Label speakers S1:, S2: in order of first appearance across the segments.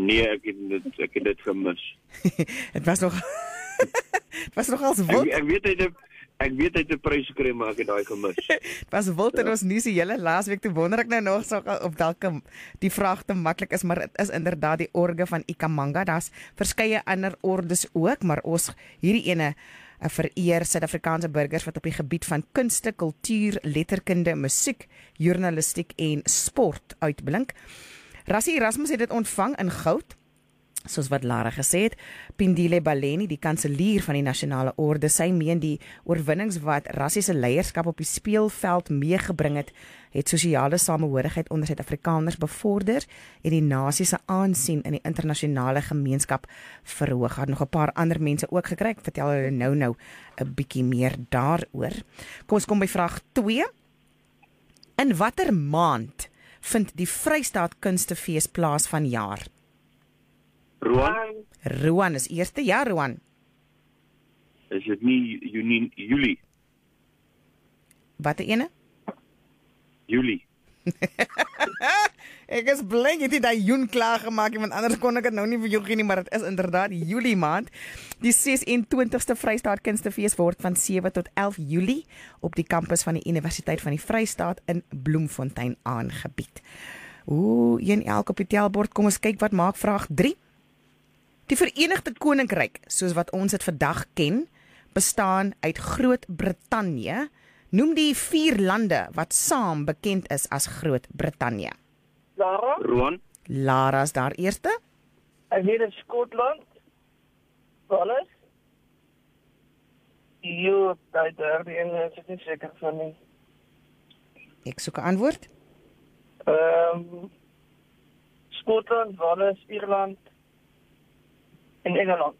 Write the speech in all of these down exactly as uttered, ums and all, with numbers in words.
S1: Nee, ek het dit, ek het dit gemis.
S2: Het was nog Het was nog als wild.
S1: Ek, ek weet hy het ek weet hy het 'n prys gekry, maar ek het daai gemis.
S2: Het was wild in ons nuus die hele laasweek. Toe wonder ek nou nog so of dalk die vraag te maklik is, maar dit is inderdaad die orde van Ikhamanga. Daar's verskeie ander ordes ook, maar ons hierdie ene uh, vereer Suid-Afrikaanse burgers wat op die gebied van kunste, kultuur, letterkunde, musiek, journalistiek en sport uitblink. Rassie Erasmus het dit ontvang in goud. Soos wat Lara gesê het, Pindile Baleni, die kanselier van die nasionale orde, sy meen die oorwinnings wat Rassie se leierskap op die speelveld meegebring het, het sosiale samehorigheid onder Suid-Afrikaners bevorder en die nasie se aansien in die internasionale gemeenskap verhoog. Het nog 'n paar ander mense ook gekry. Ek vertel hulle nou nou 'n bietjie meer daaroor. Kom ons kom by vraag twee. In watter maand vind die Vrystaat Kunstefees plaas vanjaar?
S1: Roan,
S2: Roan is eerste. Ja, Roan.
S1: is dit nie Junie, Julie,
S2: Watter ene?
S1: Julie.
S2: Ek is bly jy het nie daai Joen klaar gemaak nie, want anders kon ek dit nou nie vir jou gee nie, maar dit is inderdaad Julie maand. Die ses en twintigste Vrystaat Kunstefees word van sewe tot elf Julie op die kampus van die Universiteit van die Vrystaat in Bloemfontein aangebied. Ooh, een elk op die telbord. Kom ons kyk wat maak vraag drie. Die Verenigde Koninkryk, soos wat ons dit vandag ken, bestaan uit Groot-Brittanje. Noem die vier lande wat saam bekend is as Groot-Brittanje.
S3: Lara,
S1: Roan,
S2: Lara is daar eerste.
S3: ek weet in Skotland, Wales, Jo, daai derde een is ek nie seker van nie.
S2: Ek soek 'n antwoord.
S3: Ehm um, Skotland, Wales, Ierland en Engeland.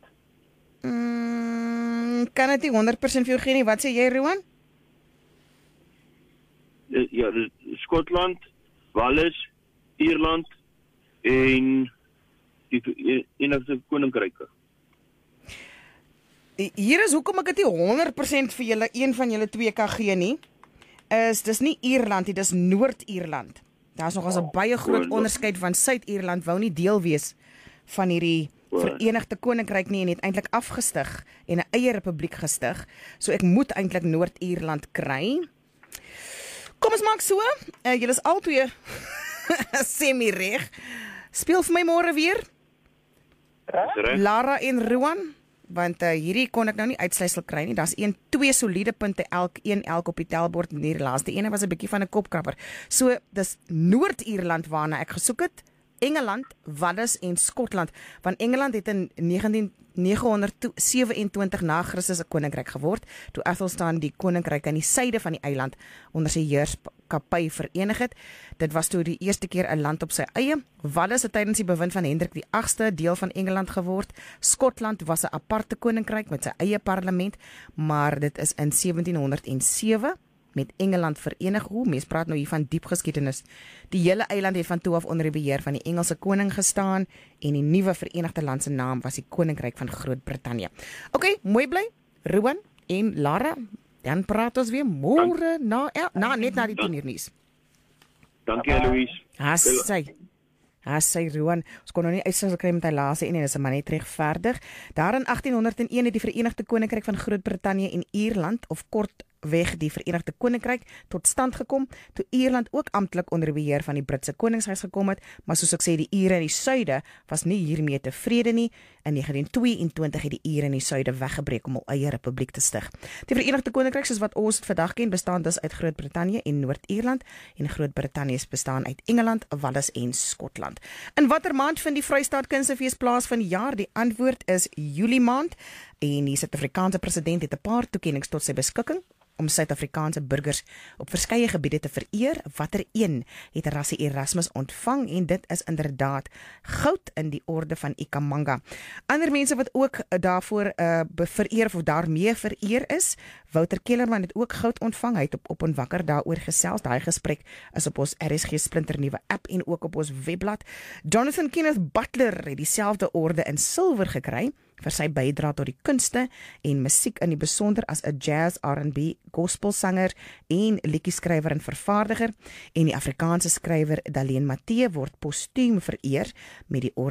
S2: Mm, kan dit nie honderd persent vir jou gee nie. Wat sê jy, Roan?
S1: uh, ja, dis Skotland, Wales, Ierland en die Verenigde Koninkryke.
S2: Hier is hoekom ek dit nie honderd persent vir julle een van julle twee kan gee nie. Is dis nie Ierland nie, dis Noord-Ierland. Daar's nog as 'n baie groot onderskeid van Suid-Ierland wou nie deel wees van hierdie Verenigde Koninkryk nie en het eintlik afgestig en 'n eie republiek gestig. So ek moet eintlik Noord-Ierland kry. Kom ons maak so. Uh, julle is albei semi-reg. Speel vir my môre weer.
S1: Reg?
S2: Lara en Roan, want uh, hierdie kon ek nou nie uitsluitsel kry nie. Daar's een twee soliede punte elk, een elk op die telbord en hierdie laaste ene was 'n bietjie van 'n kopkrapper. So dis Noord-Ierland waarna ek gesoek het. Engeland, Wales en Skotland, want Engeland het in negentien sewenentwintig na Christus 'n koninkryk geword, toe Athelstan die koninkryk aan die suide van die eiland onder sy heerskappy verenig het. Dit was toe die eerste keer 'n land op sy eie. Wales het tydens die bewind van Hendrik die agste deel van Engeland geword. Skotland was 'n aparte koninkryk met sy eie parlement, maar dit is in sewentien honderd sewe met Engeland verenig. Hoe mens praat nou hier van diep geskiedenis. Die hele eiland het van toe af onder die beheer van die Engelse koning gestaan en die nuwe Verenigde Land se naam was die Koninkryk van Groot-Brittanje. OK, mooi bly. Rowan en Lara, dan praat ons weer môre na na net na die tien uur nuus.
S1: Dankie, Louise.
S2: Hassy. Hassy Rowan, ons kon nou nie uitsluit kry met hy laaste en dit is maar net regverdig. Daar in agtien honderd een het die Verenigde Koninkryk van Groot-Brittanje en Ierland of kort weg die Verenigde Koninkryk tot stand gekom, toe Ierland ook amptelik onder beheer van die Britse Koningshuis gekom het, maar soos ek sê, die Ire in die suide was nie hiermee tevrede nie. In negentien tweeëntwintig het die Ire in die suide weggebreek om 'n eie republiek te stig. Die Verenigde Koninkryk, soos wat ons dit vandag ken, bestaan dus uit Groot-Brittanje en Noord-Ierland, en Groot-Brittanje bestaan uit Engeland, Wales en Skotland. In watter maand vind die Vrystaat Kunstefees plaas van die jaar? Die antwoord is Julie maand, en die Suid-Afrikaanse president het 'n paar toekennings tot sy beskikking om Suid-Afrikaanse burgers op verskeie gebiede te vereer. Watter een het Rassie Erasmus ontvang? En dit is inderdaad goud in die orde van Ikhamanga. Ander mense wat ook daarvoor uh, vereer of daarmee vereer is, Wouter Kellerman het ook goud ontvang. Hy het op Op en Wakker daaroor gesels. Daai gesprek is op ons R S G splinternuwe app en ook op ons webblad. Jonathan Kenneth Butler het dieselfde orde in silwer gekry vir sy bydrae tot die kunste en musiek, in die besonder as 'n jazz, R and B, gospelsanger en liedjieskrywer en vervaardiger. En die Afrikaanse skrywer Daleen Matthee word postuum vereer met die orde